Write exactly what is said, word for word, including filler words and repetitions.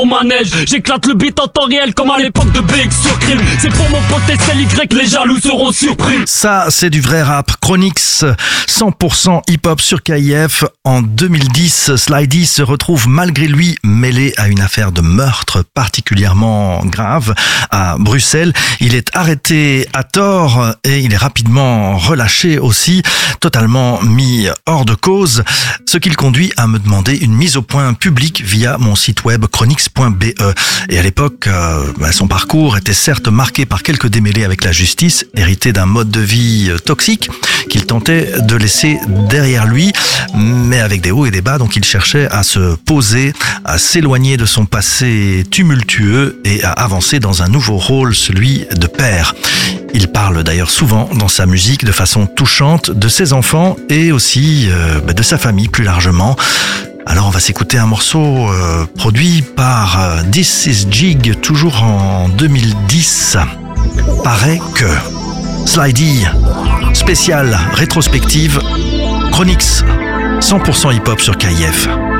au manège, j'éclate le beat en temps réel comme à l'époque de B X sur Crime. C'est pour mon pote S L Y, les jaloux seront surpris. Ça, c'est du vrai rap. Chronix, cent pour cent hip-hop sur K I F. En deux mille dix, Slidey se retrouve malgré lui mêlé à une affaire de meurtre particulièrement grave à Bruxelles. Il est arrêté à tort et il est rapidement relâché aussi, totalement mis hors de cause, ce qui le conduit à me demander une mise au point publique via mon site web chronix point b e. Et à l'époque, euh, son parcours était certes marqué par quelques démêlés avec la justice, hérité d'un mode de vie toxique qu'il tentait de laisser derrière lui, mais avec des hauts et des bas, donc il cherchait à se poser, à s'éloigner de son passé tumultueux et à avancer dans un nouveau rôle, celui de père. Il parle d'ailleurs souvent dans sa musique de façon touchante de ses enfants et aussi euh, de sa famille plus largement. Alors on va s'écouter un morceau euh, produit par euh, This Is Jig, toujours en deux mille dix. Paraît que Slidey, spécial rétrospective, Chronix, cent pour cent hip-hop sur K I F.